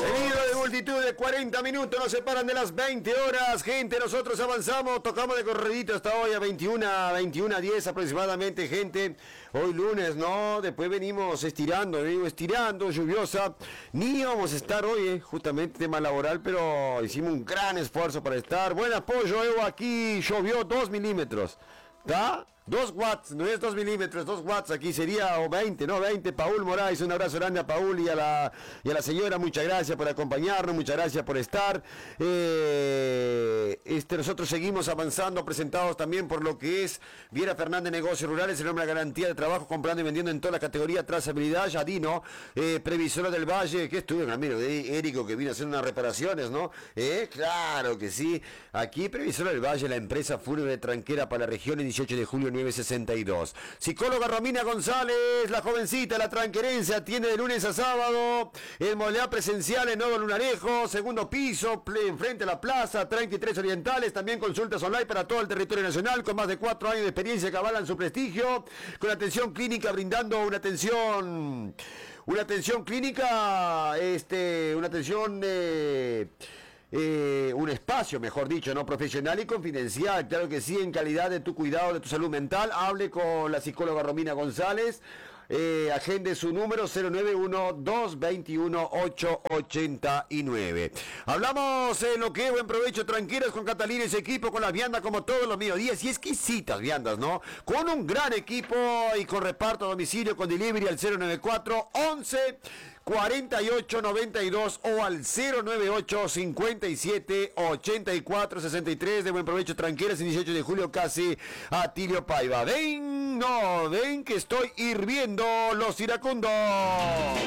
Seguido de multitud de 40 minutos, nos separan de las 20 horas. Gente, nosotros avanzamos, tocamos de corredito hasta hoy a 21:10 aproximadamente, gente. Hoy lunes, ¿no? Después venimos estirando, lluviosa. Ni íbamos a estar hoy, justamente tema laboral, pero hicimos un gran esfuerzo para estar. Buen apoyo, Evo, aquí llovió 2 milímetros. ¿Está? 2 watts, no es 2 milímetros, 2 watts aquí sería, o 20, ¿no? 20, Paul Moraes, un abrazo grande a Paul y a la señora, muchas gracias por acompañarnos, muchas gracias por estar. Nosotros seguimos avanzando, presentados también por lo que es Viera Fernández Negocios Rurales, el nombre de la garantía de trabajo, comprando y vendiendo en toda la categoría, trazabilidad, Yadino, Previsora del Valle, que estuve en el amigo de Érico que vino a hacer unas reparaciones, ¿no? Claro que sí, aquí Previsora del Valle, la empresa fúnebre tranquera para la región, el 18 de julio 962. Psicóloga Romina González, la jovencita, la tranquerense, atiende de lunes a sábado, en modalidad presencial en Nuevo Lunarejo, segundo piso, enfrente a la plaza, 33 Orientales, también consultas online para todo el territorio nacional, con más de 4 años de experiencia que avalan su prestigio, con atención clínica, brindando una atención clínica, un espacio, mejor dicho, no profesional y confidencial, claro que sí, en calidad de tu cuidado, de tu salud mental. Hable con la psicóloga Romina González, agende su número 091-221-889. Hablamos en lo que es Buen Provecho Tranqueras con Catalina y su equipo, con las viandas como todos los mediodías, y exquisitas viandas, ¿no? Con un gran equipo y con reparto a domicilio, con delivery al 094 11 48 92 o al 098 57 84 63 de Buen Provecho Tranqueras, el 18 de julio, casi a Tilio Paiva. Ven que estoy hirviendo los iracundos.